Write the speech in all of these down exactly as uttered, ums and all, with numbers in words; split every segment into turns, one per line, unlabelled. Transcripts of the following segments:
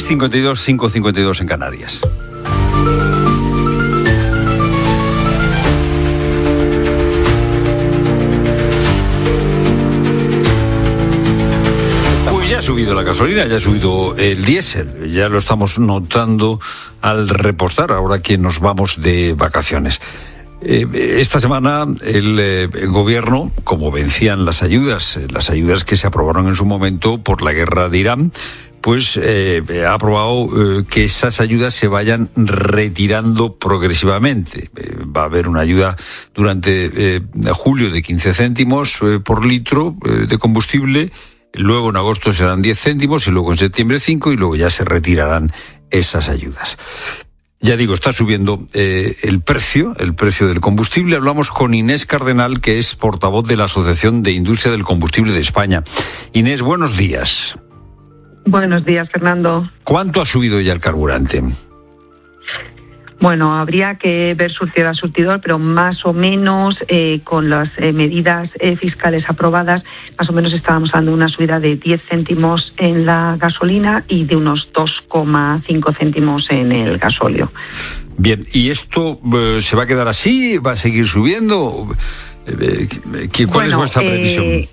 seis cincuenta y dos, cinco cincuenta y dos en Canarias. Pues ya ha subido la gasolina, ya ha subido el diésel, ya lo estamos notando al repostar ahora que nos vamos de vacaciones. Eh, esta semana el, eh, el gobierno, como vencían las ayudas, eh, las ayudas que se aprobaron en su momento por la guerra de Irán, pues eh, ha aprobado eh, que esas ayudas se vayan retirando progresivamente. Eh, va a haber una ayuda durante eh, julio de quince céntimos eh, por litro eh, de combustible, luego en agosto serán diez céntimos y luego en septiembre cinco y luego ya se retirarán esas ayudas. Ya digo, está subiendo eh, el precio, el precio del combustible. Hablamos con Inés Cardenal, que es portavoz de la Asociación de Industria del Combustible de España. Inés, buenos días.
Buenos días, Fernando.
¿Cuánto ha subido ya el carburante?
Bueno, habría que ver surtidor a surtidor, pero más o menos eh, con las eh, medidas eh, fiscales aprobadas, más o menos estábamos dando una subida de diez céntimos en la gasolina y de unos dos coma cinco céntimos en el gasóleo.
Bien, ¿y esto eh, se va a quedar así? ¿Va a seguir subiendo? Eh, ¿Cuál bueno, es vuestra previsión?
Eh...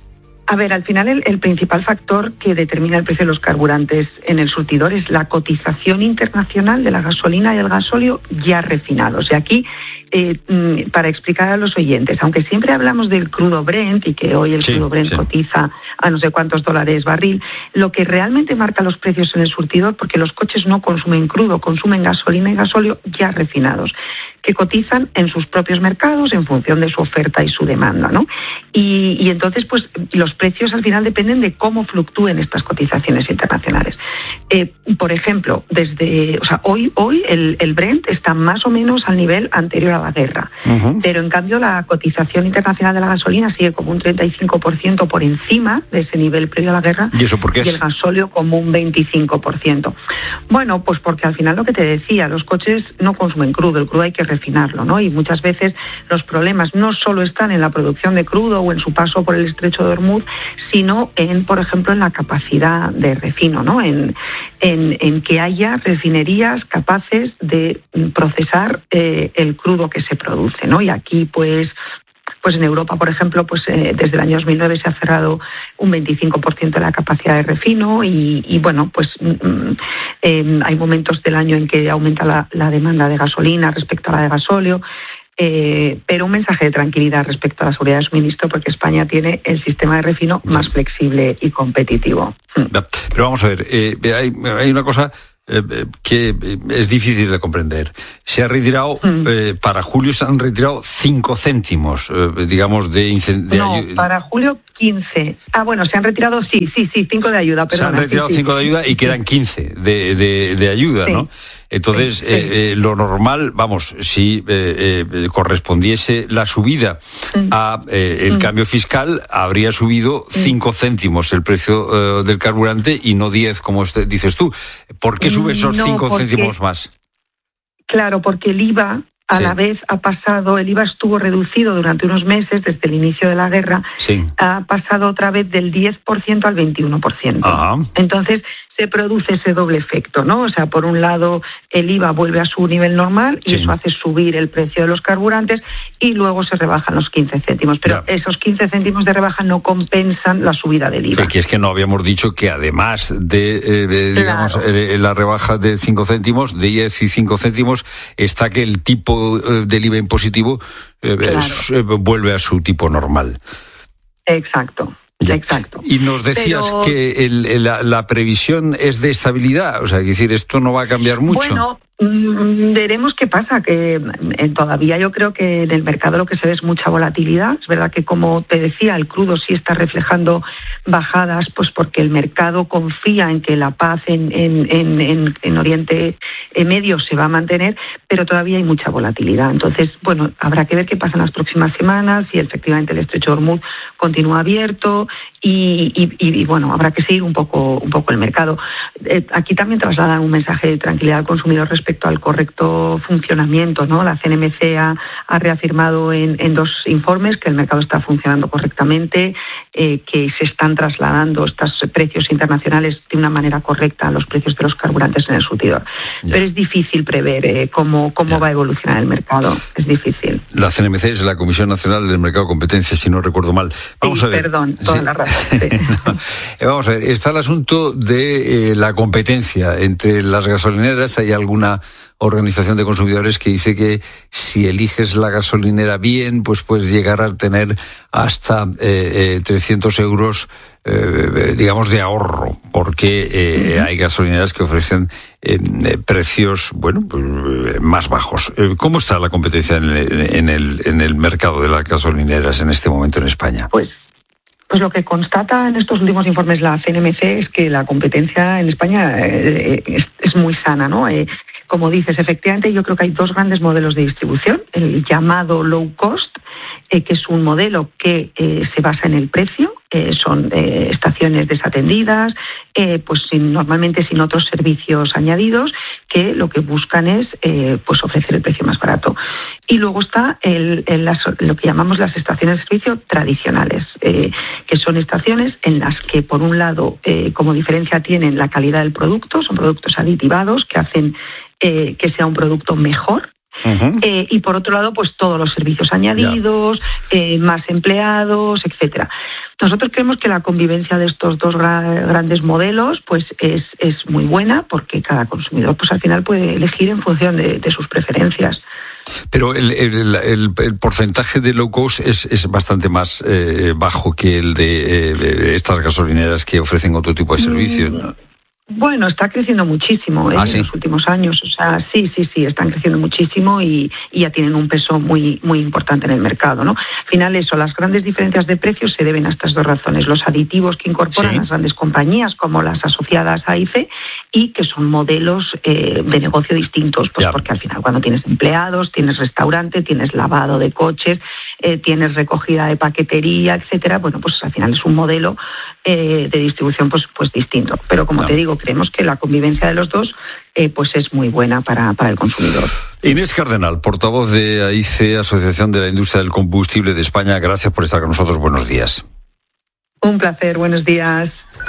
A ver, al final el, el principal factor que determina el precio de los carburantes en el surtidor es la cotización internacional de la gasolina y el gasóleo ya refinados. Y aquí, eh, para explicar a los oyentes, aunque siempre hablamos del crudo Brent y que hoy el sí, crudo Brent sí. cotiza a no sé cuántos dólares barril, lo que realmente marca los precios en el surtidor, porque los coches no consumen crudo, consumen gasolina y gasóleo ya refinados, que cotizan en sus propios mercados en función de su oferta y su demanda, ¿no? Y, y entonces, pues, los precios al final dependen de cómo fluctúen estas cotizaciones internacionales. Eh, por ejemplo, desde, o sea, hoy, hoy el, el Brent está más o menos al nivel anterior a la guerra, uh-huh. pero en cambio la cotización internacional de la gasolina sigue como un treinta y cinco por ciento por encima de ese nivel previo a la guerra.
¿Y eso por qué es?
Y el gasóleo como un veinticinco por ciento. Bueno, pues porque al final lo que te decía, los coches no consumen crudo, el crudo hay que refinarlo, ¿no? Y muchas veces los problemas no solo están en la producción de crudo o en su paso por el estrecho de Hormuz, sino en, por ejemplo, en la capacidad de refino, ¿no? En, en, en que haya refinerías capaces de procesar eh, el crudo que se produce, ¿no? Y aquí, pues, pues en Europa, por ejemplo, pues eh, desde el año dos mil nueve se ha cerrado un veinticinco por ciento de la capacidad de refino y, y bueno, pues mm, eh, hay momentos del año en que aumenta la, la demanda de gasolina respecto a la de gasóleo. Eh, pero un mensaje de tranquilidad respecto a la seguridad de suministro, porque España tiene el sistema de refino más flexible y competitivo.
Pero vamos a ver, eh, hay, hay una cosa eh, que es difícil de comprender. Se ha retirado, mm. eh, para julio se han retirado cinco céntimos, eh, digamos, de, de
No,
ayuda.
Para julio quince. Ah, bueno, se han retirado, sí, sí, sí, cinco de ayuda. Perdona,
se han retirado
sí,
cinco
sí,
de ayuda
sí,
y
sí.
quedan quince de, de, de ayuda, sí. ¿no? Entonces, sí, sí. Eh, eh, lo normal, vamos, si eh, eh, correspondiese la subida mm. a eh, el mm. cambio fiscal, habría subido cinco mm. céntimos el precio eh, del carburante y no diez, como este, dices tú. ¿Por qué sube esos cinco no, céntimos más?
Claro, porque el I V A a sí. la vez ha pasado, el I V A estuvo reducido durante unos meses desde el inicio de la guerra, sí. ha pasado otra vez del diez por ciento al veintiuno por ciento. Ajá. Entonces se produce ese doble efecto, ¿no? O sea, por un lado el I V A vuelve a su nivel normal y sí. eso hace subir el precio de los carburantes y luego se rebajan los quince céntimos. Pero ya. esos quince céntimos de rebaja no compensan la subida del I V A.
Sí, que es que no habíamos dicho que además de, eh, de digamos, claro. eh, la rebaja de cinco céntimos, de diez y cinco céntimos, está que el tipo del I V A impositivo eh, claro. es, eh, vuelve a su tipo normal.
Exacto. Ya. Exacto.
Y nos decías Pero... que el, la, la previsión es de estabilidad, o sea, es decir, esto no va a cambiar mucho.
Bueno, mmm, veremos qué pasa, que eh, todavía yo creo que en el mercado lo que se ve es mucha volatilidad. Es verdad que, como te decía, el crudo sí está reflejando bajadas, pues porque el mercado confía en que la paz en, en, en, en, en Oriente Medio se va a mantener, pero todavía hay mucha volatilidad. Entonces, bueno, habrá que ver qué pasa en las próximas semanas, si efectivamente el estrecho de Hormuz continúa abierto y, y, y bueno, habrá que seguir un poco, un poco el mercado. Eh, aquí también trasladan un mensaje de tranquilidad al consumidor respecto respecto al correcto funcionamiento, ¿no? La C N M C ha, ha reafirmado en, en dos informes que el mercado está funcionando correctamente, eh, que se están trasladando estos precios internacionales de una manera correcta a los precios de los carburantes en el surtidor. Ya. Pero es difícil prever eh, cómo, cómo va a evolucionar el mercado. Es difícil.
La C N M C es la Comisión Nacional del Mercado de Competencia, si no recuerdo mal. Vamos
sí,
a ver.
Perdón, toda sí. la razón. Sí.
no. Vamos a ver, está el asunto de eh, la competencia entre las gasolineras. Hay alguna organización de consumidores que dice que si eliges la gasolinera bien, pues puedes llegar a tener hasta eh, eh, trescientos euros, eh, digamos, de ahorro, porque eh, hay gasolineras que ofrecen eh, precios, bueno, pues, más bajos. ¿Cómo está la competencia en el, en el, en el mercado de las gasolineras en este momento en España?
Pues Pues lo que constata en estos últimos informes la C N M C es que la competencia en España eh, es, es muy sana, ¿no? Eh, como dices, efectivamente, yo creo que hay dos grandes modelos de distribución. El llamado low cost, eh, que es un modelo que eh, se basa en el precio. Eh, son eh, estaciones desatendidas, eh, pues sin, normalmente sin otros servicios añadidos, que lo que buscan es eh, pues ofrecer el precio más barato. Y luego está el, el, las, lo que llamamos las estaciones de servicio tradicionales, eh, que son estaciones en las que, por un lado, eh, como diferencia tienen la calidad del producto, son productos aditivados que hacen eh, que sea un producto mejor. Uh-huh. Eh, y por otro lado, pues todos los servicios añadidos, eh, más empleados, etcétera. Nosotros creemos que la convivencia de estos dos gra- grandes modelos, pues es, es muy buena, porque cada consumidor, pues al final puede elegir en función de, de sus preferencias.
Pero el, el, el, el porcentaje de low cost es, es bastante más eh, bajo que el de eh, estas gasolineras que ofrecen otro tipo de servicios, ¿no?
Bueno, está creciendo muchísimo ¿eh?
¿Ah, sí?
en los últimos años. O sea, sí, sí, sí, están creciendo muchísimo y, y ya tienen un peso muy, muy importante en el mercado, ¿no? Al final, eso, las grandes diferencias de precios se deben a estas dos razones: los aditivos que incorporan ¿Sí? las grandes compañías, como las asociadas a I C E, y que son modelos eh, de negocio distintos, pues porque al final, cuando tienes empleados, tienes restaurante, tienes lavado de coches, eh, tienes recogida de paquetería, etcétera. Bueno, pues al final es un modelo eh, de distribución, pues, pues distinto. Pero como ya. te digo, creemos que la convivencia de los dos eh, pues es muy buena para, para el consumidor.
Inés Cardenal, portavoz de A I C E, Asociación de la Industria del Combustible de España, gracias por estar con nosotros. Buenos días.
Un placer, buenos días.